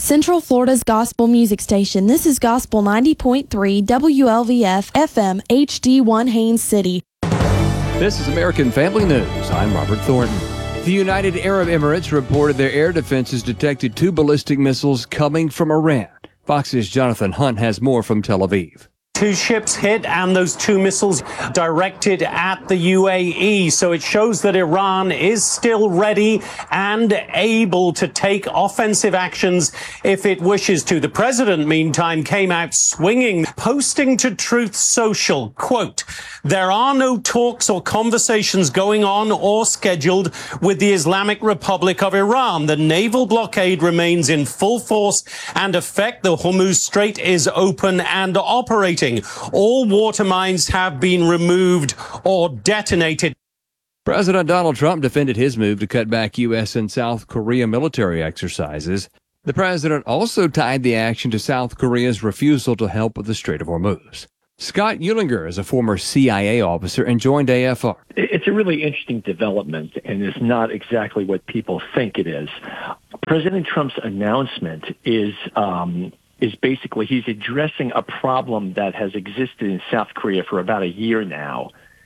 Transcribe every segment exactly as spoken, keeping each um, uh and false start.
Central Florida's gospel music station. This is Gospel ninety point three W L V F F M H D one Haines City. This is American Family News. I'm Robert Thornton. The United Arab Emirates reported their air defenses detected two ballistic missiles coming from Iran. Fox's Jonathan Hunt has more from Tel Aviv. Two ships hit and those two missiles directed at the U A E. So it shows that Iran is still ready and able to take offensive actions if it wishes to. The president, meantime, came out swinging, posting to Truth Social, quote, "There are no talks or conversations going on or scheduled with the Islamic Republic of Iran. The naval blockade remains in full force and effect. The Hormuz Strait is open and operating. All water mines have been removed or detonated." President Donald Trump defended his move to cut back U S and South Korea military exercises. The president also tied the action to South Korea's refusal to help with the Strait of Hormuz. Scott Eulinger is a former C I A officer and joined A F R. It's a really interesting development, and it's not exactly what people think it is. President Trump's announcement is um, is basically he's addressing a problem that has existed in South Korea for about a year now,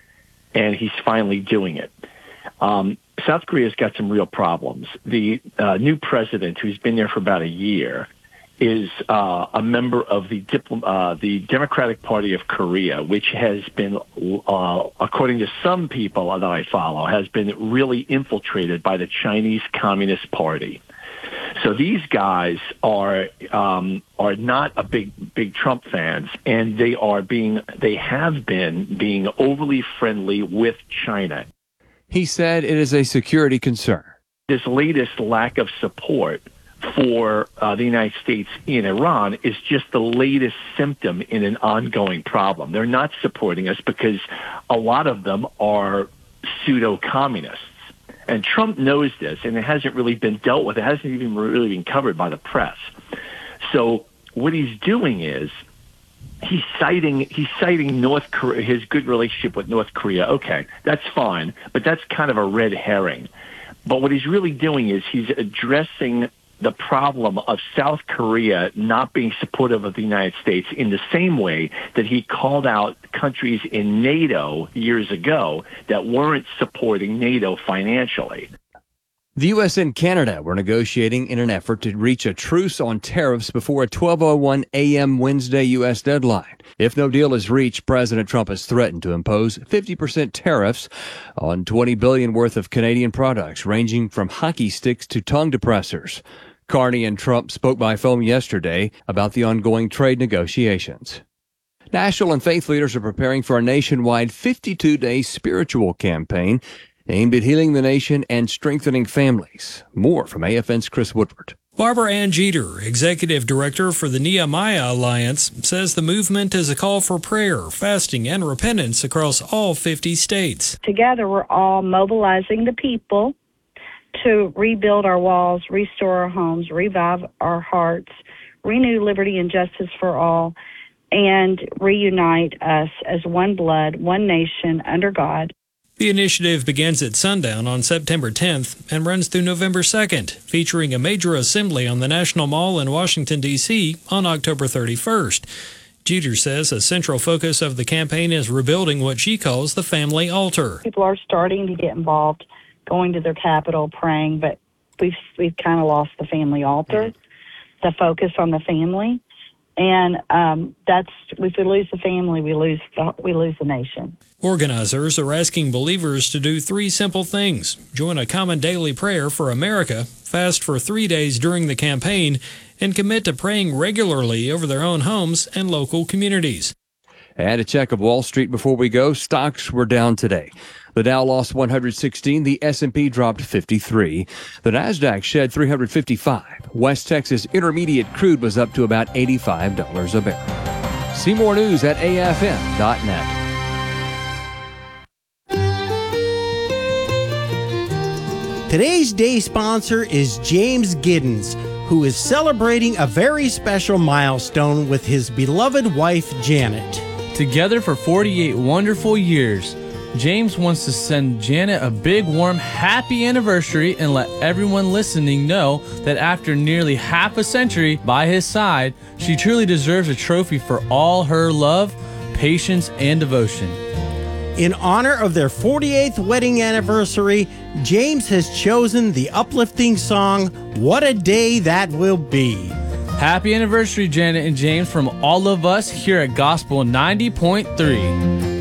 and he's finally doing it. Um, South Korea's got some real problems. The uh, new president, who's been there for about a year, is uh, a member of the Dipl- uh, the Democratic Party of Korea, which has been, uh, according to some people that I follow, has been really infiltrated by the Chinese Communist Party. So these guys are um, are not a big big Trump fans, and they are being they have been being overly friendly with China. He said it is a security concern. This latest lack of support for uh, the United States in Iran is just the latest symptom in an ongoing problem. They're not supporting us because a lot of them are pseudo-communists. And Trump knows this, and it hasn't really been dealt with. It hasn't even really been covered by the press. So what he's doing is he's citing he's citing North Korea, his good relationship with North Korea. Okay, that's fine, but that's kind of a red herring. But what he's really doing is he's addressing the problem of South Korea not being supportive of the United States in the same way that he called out countries in NATO years ago that weren't supporting NATO financially. The U S and Canada were negotiating in an effort to reach a truce on tariffs before a twelve oh one a.m. Wednesday U S deadline. If no deal is reached, President Trump has threatened to impose fifty percent tariffs on twenty billion dollars worth of Canadian products, ranging from hockey sticks to tongue depressors. Carney and Trump spoke by phone yesterday about the ongoing trade negotiations. National and faith leaders are preparing for a nationwide fifty-two day spiritual campaign aimed at healing the nation and strengthening families. More from A F N's Chris Woodward. Barbara Ann Jeter, Executive Director for the Nehemiah Alliance, says the movement is a call for prayer, fasting, and repentance across all fifty states. Together, we're all mobilizing the people to rebuild our walls, restore our homes, revive our hearts, renew liberty and justice for all, and reunite us as one blood, one nation under God. The initiative begins at sundown on September tenth and runs through November second, featuring a major assembly on the National Mall in Washington, D C on October thirty-first. Jeter says a central focus of the campaign is rebuilding what she calls the family altar. People are starting to get involved, going to their capital, praying, but we've we've kind of lost the family altar, mm-hmm. the focus on the family, and um, that's if we lose the family, we lose the, we lose the nation. Organizers are asking believers to do three simple things: join a common daily prayer for America, fast for three days during the campaign, and commit to praying regularly over their own homes and local communities. And a check of Wall Street before we go. Stocks were down today. The Dow lost one hundred sixteen. The S and P dropped fifty-three. The Nasdaq shed three hundred fifty-five. West Texas Intermediate crude was up to about eighty-five dollars a barrel. See more news at A F M dot net. Today's day sponsor is James Giddens, who is celebrating a very special milestone with his beloved wife, Janet. Together for forty-eight wonderful years, James wants to send Janet a big, warm, happy anniversary and let everyone listening know that after nearly half a century by his side, she truly deserves a trophy for all her love, patience, and devotion. In honor of their forty-eighth wedding anniversary, James has chosen the uplifting song, What a Day That Will Be. Happy anniversary, Janet and James, from all of us here at Gospel ninety point three.